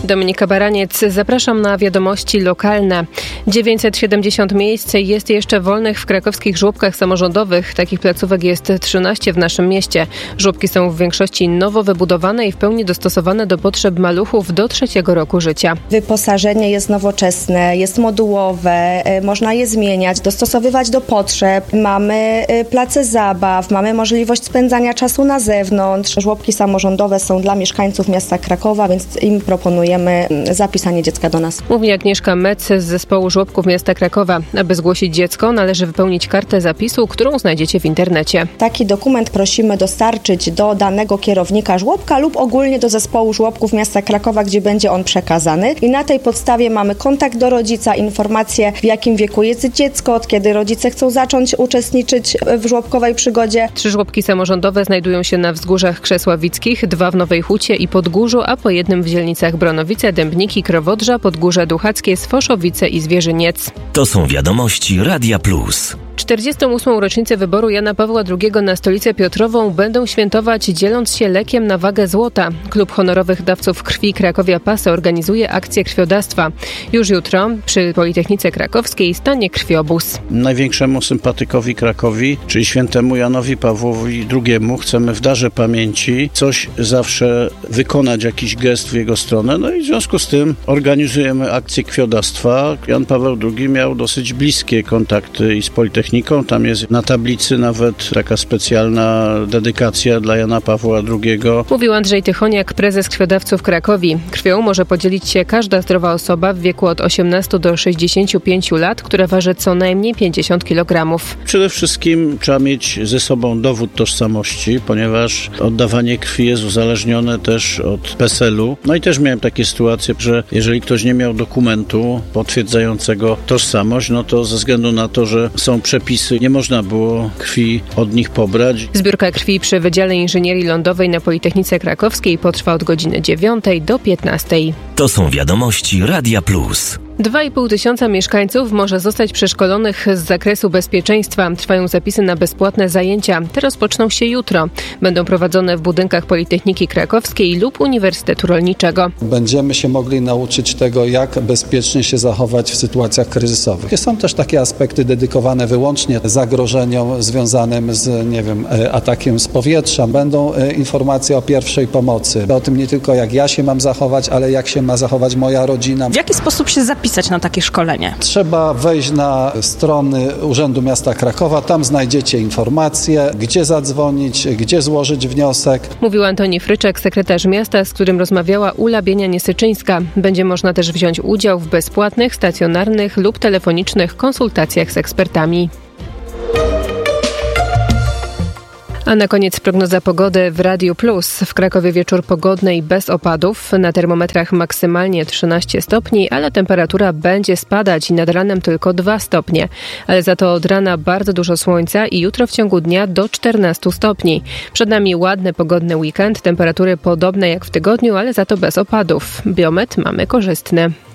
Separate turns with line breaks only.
Dominika Baraniec, zapraszam na wiadomości lokalne. 970 miejsc jest jeszcze wolnych w krakowskich żłobkach samorządowych. Takich placówek jest 13 w naszym mieście. Żłobki są w większości nowo wybudowane i w pełni dostosowane do potrzeb maluchów do 3. roku życia.
Wyposażenie jest nowoczesne, jest modułowe, można je zmieniać, dostosowywać do potrzeb. Mamy place zabaw, mamy możliwość spędzania czasu na zewnątrz. Żłobki samorządowe są dla mieszkańców miasta Krakowa, więc im proponujemy zapisanie dziecka do nas.
Mówi Agnieszka Mec z zespołu żłobków miasta Krakowa. Aby zgłosić dziecko, należy wypełnić kartę zapisu, którą znajdziecie w internecie.
Taki dokument prosimy dostarczyć do danego kierownika żłobka lub ogólnie do zespołu żłobków miasta Krakowa, gdzie będzie on przekazany. I na tej podstawie mamy kontakt do rodzica, informacje, w jakim wieku jest dziecko, od kiedy rodzice chcą zacząć uczestniczyć w żłobkowej przygodzie.
3 żłobki samorządowe znajdują się na Wzgórzach Krzesławickich, 2 w Nowej Hucie i Podgórzu, a po jednym w dzielnicach Bronowice, Dębniki, Krowodrza, Podgórze Duchackie, Sfoszowice i Zwierzyniec.
To są wiadomości Radia Plus.
48. rocznicę wyboru Jana Pawła II na Stolicę Piotrową będą świętować, dzieląc się lekiem na wagę złota. Klub honorowych dawców krwi Krakowia PASE organizuje akcję krwiodawstwa. Już jutro przy Politechnice Krakowskiej stanie krwiobóz.
Największemu sympatykowi Krakowi, czyli świętemu Janowi Pawłowi II, chcemy w darze pamięci coś zawsze wykonać, jakiś gest w jego stronę. No i w związku z tym organizujemy akcję krwiodawstwa. Jan Paweł II miał dosyć bliskie kontakty i z Politechniką. Tam jest na tablicy nawet taka specjalna dedykacja dla Jana Pawła II.
Mówił Andrzej Tychoniak, prezes krwiodawców Krakowi. Krwią może podzielić się każda zdrowa osoba w wieku od 18 do 65 lat, która waży co najmniej 50 kg.
Przede wszystkim trzeba mieć ze sobą dowód tożsamości, ponieważ oddawanie krwi jest uzależnione też od PESEL-u. No i też miałem takie sytuacje, że jeżeli ktoś nie miał dokumentu potwierdzającego tożsamość, no to ze względu na to, że są przepisy, nie można było krwi od nich pobrać.
Zbiórka krwi przy Wydziale Inżynierii Lądowej na Politechnice Krakowskiej potrwa od godziny 9 do 15.
To są wiadomości Radia Plus.
2,5 tysiąca mieszkańców może zostać przeszkolonych z zakresu bezpieczeństwa. Trwają zapisy na bezpłatne zajęcia. Te rozpoczną się jutro. Będą prowadzone w budynkach Politechniki Krakowskiej lub Uniwersytetu Rolniczego.
Będziemy się mogli nauczyć tego, jak bezpiecznie się zachować w sytuacjach kryzysowych. Są też takie aspekty dedykowane wyłącznie zagrożeniom związanym z, atakiem z powietrza. Będą informacje o pierwszej pomocy. O tym nie tylko jak ja się mam zachować, ale jak się ma zachować moja rodzina.
W jaki sposób się zapisać na takie szkolenie?
Trzeba wejść na strony Urzędu Miasta Krakowa, tam znajdziecie informacje, gdzie zadzwonić, gdzie złożyć wniosek.
Mówił Antoni Fryczek, sekretarz miasta, z którym rozmawiała Ula Bienia-Niesyczyńska. Będzie można też wziąć udział w bezpłatnych, stacjonarnych lub telefonicznych konsultacjach z ekspertami. A na koniec prognoza pogody w Radiu Plus. W Krakowie wieczór pogodny i bez opadów. Na termometrach maksymalnie 13 stopni, ale temperatura będzie spadać i nad ranem tylko 2 stopnie. Ale za to od rana bardzo dużo słońca i jutro w ciągu dnia do 14 stopni. Przed nami ładny, pogodny weekend. Temperatury podobne jak w tygodniu, ale za to bez opadów. Biometr mamy korzystny.